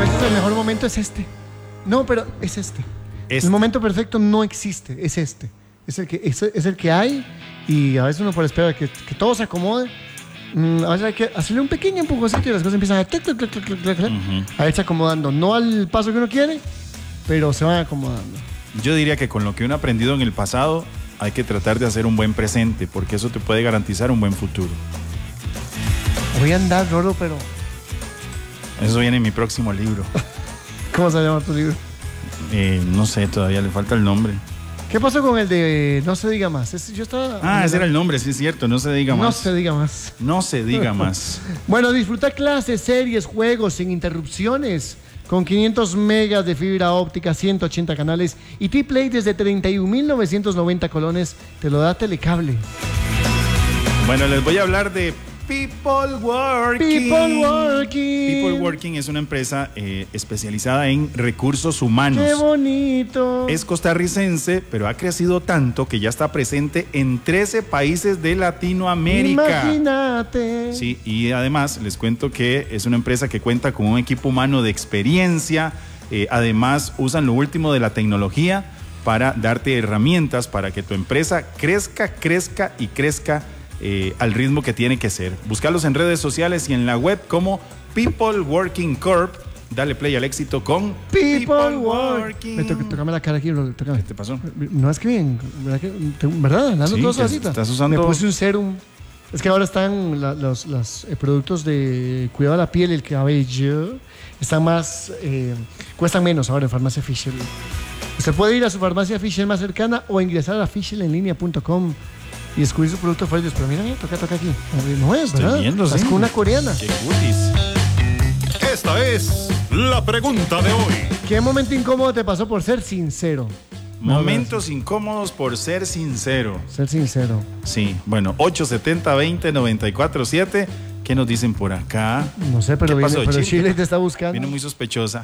veces el mejor momento es este. No, pero es este. El momento perfecto no existe, es este. Es el que hay, y a veces uno puede esperar que todo se acomode. A veces hay que hacerle un pequeño empujoncito y las cosas empiezan a irse acomodando. No al paso que uno quiere, pero se van acomodando. Yo diría que con lo que uno ha aprendido en el pasado, hay que tratar de hacer un buen presente, porque eso te puede garantizar un buen futuro. Voy a andar, Rolo, pero... Eso viene en mi próximo libro. ¿Cómo se llama tu libro? No sé, todavía le falta el nombre. ¿Qué pasó con el de No se diga más? Ese era el nombre, sí es cierto, No se diga más. No se diga más. No se diga más. Bueno, disfruta clases, series, juegos sin interrupciones. Con 500 megas de fibra óptica, 180 canales y T-Play desde 31.990 colones. Te lo da Telecable. Bueno, les voy a hablar de People Working. People Working es una empresa especializada en recursos humanos. ¡Qué bonito! Es costarricense, pero ha crecido tanto que ya está presente en 13 países de Latinoamérica. Imagínate. Sí, y además les cuento que es una empresa que cuenta con un equipo humano de experiencia. Además, usan lo último de la tecnología para darte herramientas para que tu empresa crezca al ritmo que tiene que ser. Búscalos en redes sociales y en la web como People Working Corp. Dale play al éxito con People Working. Tócame la cara aquí, tócame. ¿Qué te pasó? No, es que bien, ¿verdad? Andando todo suavecita. Estás usando... Me puse un serum. Es que ahora están los productos de cuidado de la piel y el cabello. Están más... cuestan menos ahora en Farmacia Fisher. Usted puede ir a su Farmacia Fisher más cercana o ingresar a fisherenlinea.com y descubrir su producto favorito. Pero mira, toca aquí. No es, ¿verdad? Estoy viendo, estás sí. con una coreana. ¡Qué cutis! Esta es la pregunta de hoy. ¿Qué momento incómodo te pasó por ser sincero? Momentos incómodos por ser sincero. Ser sincero. Sí, bueno, 870-20-94-7. ¿Qué nos dicen por acá? No sé, pero, ¿Qué pasó, pero Chile te está buscando. Viene muy sospechosa.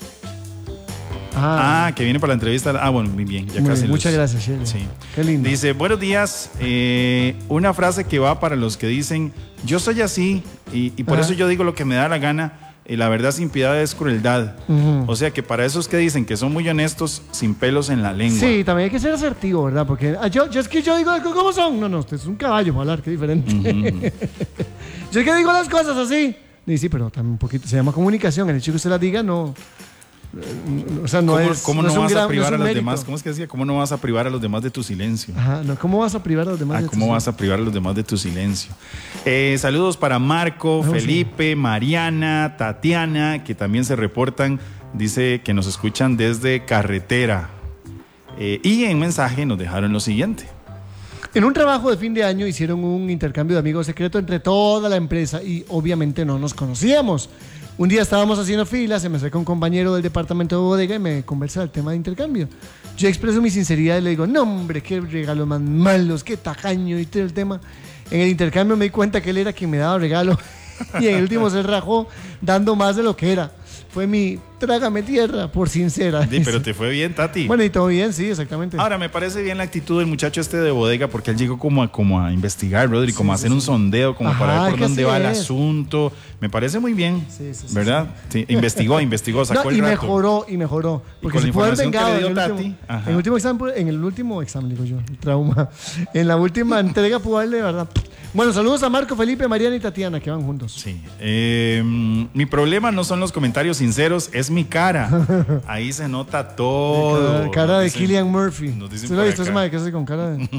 Ah, que viene para la entrevista. Bueno, muy bien. Ya muy casi bien. Muchas gracias, Chile. Sí. Qué lindo. Dice, buenos días. Una frase que va para los que dicen, yo soy así y por eso yo digo lo que me da la gana. Y la verdad sin piedad es crueldad. O sea que para esos que dicen que son muy honestos, sin pelos en la lengua. Sí, también hay que ser asertivo, ¿verdad? Porque yo es que yo digo cómo son. No, usted es un caballo para hablar, qué diferente. Yo es que digo las cosas así. Y sí, pero también un poquito, se llama comunicación. El hecho que usted las diga, no. O sea, no es. ¿Cómo no no vas a privar a los mérito. demás? ¿Cómo es que decía? ¿Cómo no vas a privar a los demás de tu silencio? Ajá, no, ¿cómo vas a privar a los demás de tu ¿Cómo vas a privar a los demás de tu silencio? Saludos para Marco, Felipe, Mariana, Tatiana, que también se reportan. Dice que nos escuchan desde carretera. Y en mensaje nos dejaron lo siguiente. En un trabajo de fin de año hicieron un intercambio de amigos secreto entre toda la empresa y obviamente no nos conocíamos. Un día estábamos haciendo filas, se me acerca un compañero del departamento de bodega y me conversa del tema de intercambio. Yo expreso mi sinceridad y le digo, no hombre, qué regalos más malos, qué tacaño y todo el tema. En el intercambio me di cuenta que él era quien me daba regalo y en el último se rajó dando más de lo que era. Fue mi trágame tierra, por sincera. Sí, pero te fue bien, Tati. Bueno, y todo bien, sí, exactamente. Ahora, me parece bien la actitud del muchacho este de bodega, porque él llegó como a investigar, Rodri, como a hacer un sondeo, como para ver por dónde va el asunto. Me parece muy bien, ¿verdad? Sí, investigó, sacó el rato. Y mejoró. Porque y con se puede haber vengado en el último examen, digo yo, el trauma. En la última entrega pudo haberle, ¿verdad? Bueno, saludos a Marco, Felipe, Mariana y Tatiana, que van juntos. Sí. Mi problema no son los comentarios sinceros, es mi cara. Ahí se nota todo. Cara de Cillian Murphy. ¿Usted lo ha visto? ¿Qué hace con cara de...?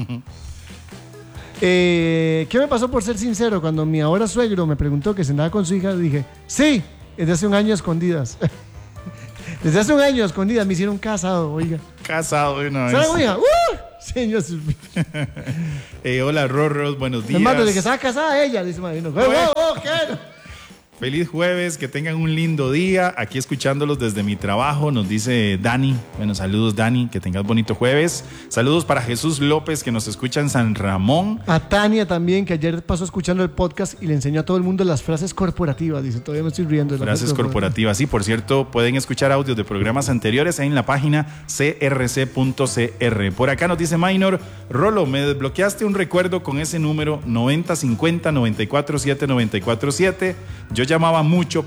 ¿Qué me pasó por ser sincero? Cuando mi ahora suegro me preguntó que se andaba con su hija, dije, sí, desde hace un año escondidas. Desde hace un año escondidas me hicieron casado, oiga. Casado de una vez. ¿Sabe, oiga? Señor. Hola, Rorros, buenos días. Hermano, de que estaba casada ella, dice Marino. ¿Qué? Feliz jueves, que tengan un lindo día. Aquí escuchándolos desde mi trabajo, nos dice Dani. Bueno, saludos, Dani, que tengas bonito jueves. Saludos para Jesús López, que nos escucha en San Ramón. A Tania también, que ayer pasó escuchando el podcast y le enseñó a todo el mundo las frases corporativas. Dice, todavía me estoy riendo de las frases corporativas. Sí, por cierto, pueden escuchar audios de programas anteriores en la página crc.cr. Por acá nos dice Minor, Rolo, me desbloqueaste un recuerdo con ese número 9050-947-947. Yo llamaba mucho,